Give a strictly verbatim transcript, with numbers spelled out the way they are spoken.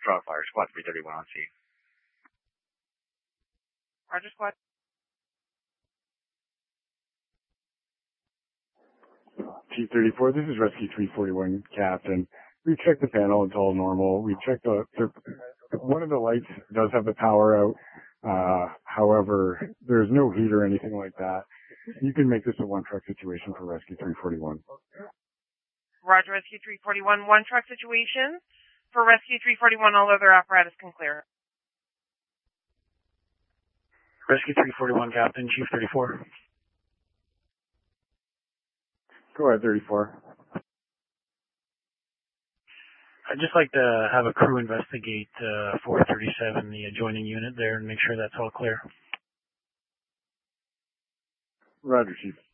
Strong Fire, Squad three thirty-one on scene. Roger, Squad. Chief thirty-four, this is Rescue three forty-one, Captain. We checked the panel, it's all normal. We checked the, the one of the lights does have the power out. Uh, however, there's no heat or anything like that. You can make this a one-truck situation for Rescue three forty-one. Roger, Rescue three forty-one, one-truck situation. For Rescue three forty-one, all other apparatus can clear. Rescue three forty-one, Captain, Chief thirty-four. Go ahead, thirty-four. I'd just like to have a crew investigate uh, four thirty-seven, the adjoining unit there, and make sure that's all clear. Roger, Chief.